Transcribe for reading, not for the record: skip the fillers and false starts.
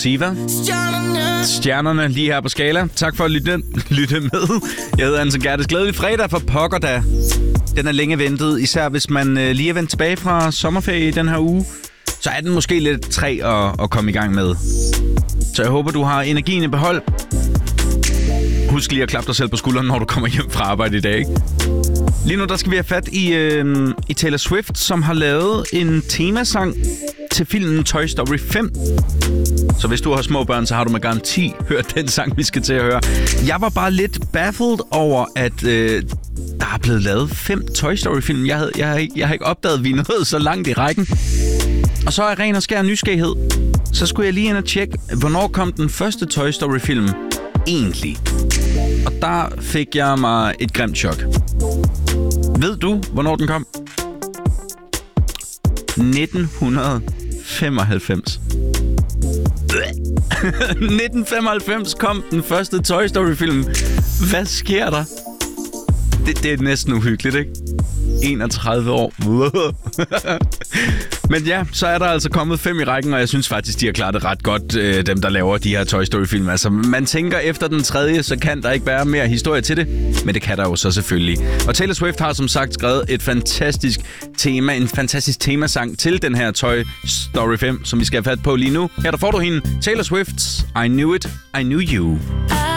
Siva. Stjernerne lige her på Skala. Tak for at lytte med. Jeg hedder Anton Gerdes. Glædelig fredag for pokker da. Den er længe ventet, især hvis man lige er vendt tilbage fra sommerferie i den her uge. Så er den måske lidt træg at komme i gang med. Så jeg håber, du har energien i behold. Husk lige at klappe dig selv på skulderen, når du kommer hjem fra arbejde i dag, ikke? Lige nu der skal vi have fat i Taylor Swift, som har lavet en temasang til filmen Toy Story 5. Så hvis du har små børn, så har du med garanti hørt den sang, vi skal til at høre. Jeg var bare lidt baffled over, at der er blevet lavet 5 Toy Story-film. Jeg har ikke opdaget, at vi er nået så langt i rækken. Og så er ren og skær nysgerrighed. Så skulle jeg lige ind og tjekke, hvornår kom den første Toy Story-film egentlig? Og der fik jeg mig et grimt chok. Ved du, hvornår den kom? 1995. 1995 kom den første Toy Story-film. Hvad sker der? Det er næsten uhyggeligt, ikke? 31 år. Men ja, så er der altså kommet 5 i rækken, og jeg synes faktisk, de har klaret det ret godt, dem der laver de her Toy Story-film. Altså, man tænker efter den tredje, så kan der ikke være mere historie til det, men det kan der jo så selvfølgelig. Og Taylor Swift har som sagt skrevet et fantastisk tema, en fantastisk temasang til den her Toy Story 5, som vi skal have fat på lige nu. Her der får du hende, Taylor Swift's I Knew It, I Knew You.